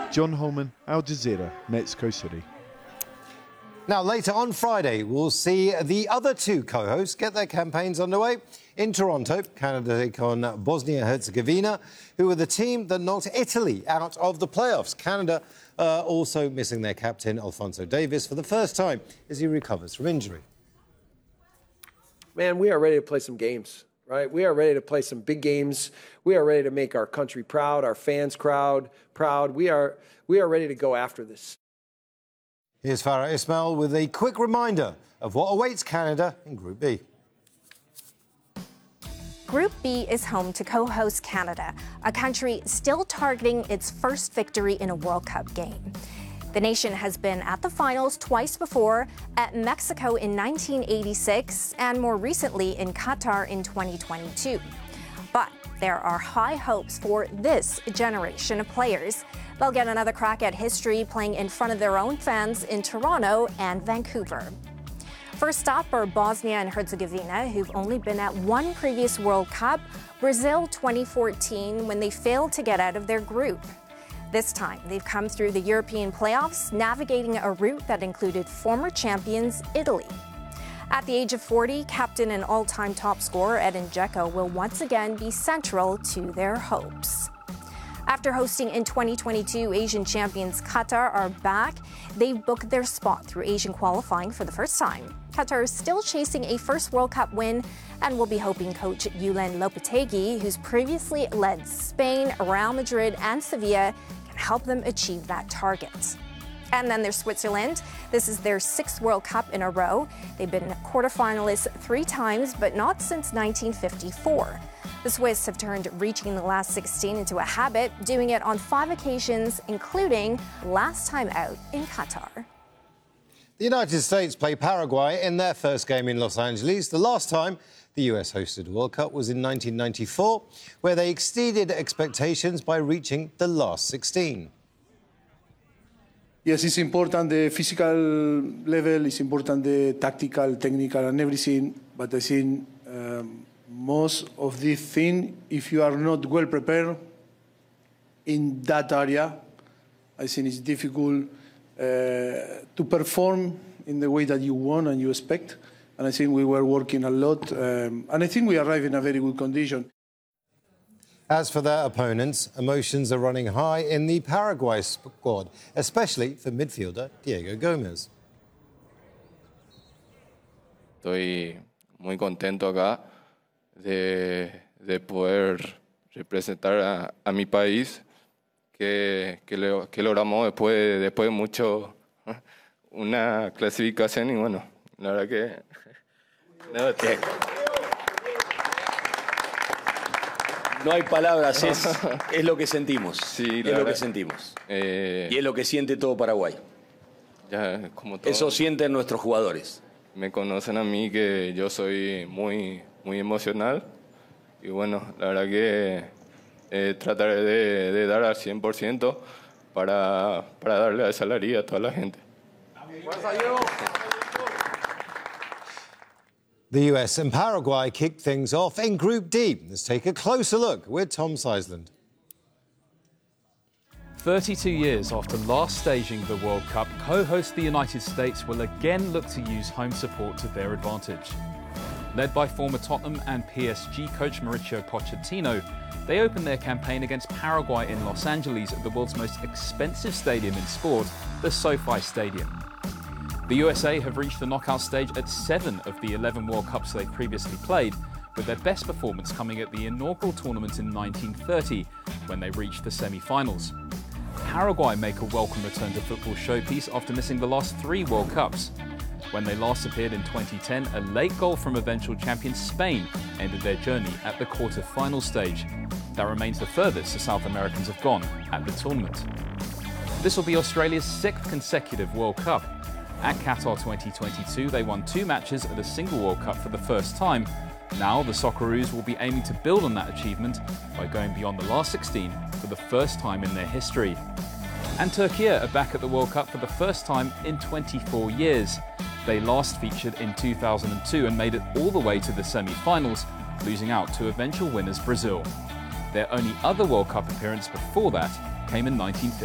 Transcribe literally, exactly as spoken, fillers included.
John Holman, Al Jazeera, Mexico City. Now, later on Friday, we'll see the other two co-hosts get their campaigns underway. In Toronto, Canada take on Bosnia-Herzegovina, who are the team that knocked Italy out of the playoffs. Canada uh, also missing their captain, Alphonso Davies, for the first time as he recovers from injury. Man, we are ready to play some games, right? We are ready to play some big games. We are ready to make our country proud, our fans crowd proud. We are, we are ready to go after this. Here's Farah Ismail with a quick reminder of what awaits Canada in Group B. Group B is home to co-host Canada, a country still targeting its first victory in a World Cup game. The nation has been at the finals twice before, at Mexico in nineteen eighty-six and more recently in Qatar in twenty twenty-two. But there are high hopes for this generation of players. They'll get another crack at history playing in front of their own fans in Toronto and Vancouver. First up are Bosnia and Herzegovina, who've only been at one previous World Cup, Brazil twenty fourteen, when they failed to get out of their group. This time, they've come through the European playoffs, navigating a route that included former champions Italy. At the age of forty, captain and all-time top scorer Edin Dzeko will once again be central to their hopes. After hosting in twenty twenty-two, Asian champions Qatar are back. They've booked their spot through Asian qualifying for the first time. Qatar is still chasing a first World Cup win and will be hoping coach Julen Lopetegui, who's previously led Spain, Real Madrid and Sevilla, can help them achieve that target. And then there's Switzerland. This is their sixth World Cup in a row. They've been quarterfinalists three times, but not since nineteen fifty-four. The Swiss have turned reaching the last sixteen into a habit, doing it on five occasions, including last time out in Qatar. The United States play Paraguay in their first game in Los Angeles. The last time the U S hosted a World Cup was in nineteen ninety-four, where they exceeded expectations by reaching the last sixteen. Yes, it's important, the physical level, it's important, the tactical, technical and everything, but I think um, most of this thing, if you are not well prepared in that area, I think it's difficult uh, to perform in the way that you want and you expect. And I think we were working a lot, um, and I think we arrived in a very good condition. As for their opponents, emotions are running high in the Paraguay squad, especially for midfielder Diego Gomez. Estoy muy contento acá de, de poder representar a, a mi país, que, que, le, que logramos después, después de mucho una clasificación y bueno, la verdad que... No, que... No hay palabras, es, es lo que sentimos. Sí, es lo verdad. que sentimos. Eh, y es lo que siente todo Paraguay. Ya, como todo, Eso sienten nuestros jugadores. Me conocen a mí que yo soy muy, muy emocional y bueno, la verdad que eh, trataré de, de dar al cien por ciento para, para darle esa alegría a toda la gente. The U S and Paraguay kicked things off in Group D. Let's take a closer look with Tom Seisland. thirty-two years after last staging the World Cup, co-host the United States will again look to use home support to their advantage. Led by former Tottenham and P S G coach Mauricio Pochettino, they opened their campaign against Paraguay in Los Angeles at the world's most expensive stadium in sport, the SoFi Stadium. The U S A have reached the knockout stage at seven of the eleven World Cups they've previously played, with their best performance coming at the inaugural tournament in nineteen thirty, when they reached the semi-finals. Paraguay make a welcome return to football showpiece after missing the last three World Cups. When they last appeared in twenty ten, a late goal from eventual champion Spain ended their journey at the quarter-final stage. That remains the furthest the South Americans have gone at the tournament. This will be Australia's sixth consecutive World Cup. At Qatar twenty twenty-two, they won two matches at a single World Cup for the first time. Now, the Socceroos will be aiming to build on that achievement by going beyond the last sixteen for the first time in their history. And Turkey are back at the World Cup for the first time in twenty-four years. They last featured in two thousand two and made it all the way to the semi-finals, losing out to eventual winners Brazil. Their only other World Cup appearance before that came in nineteen fifty.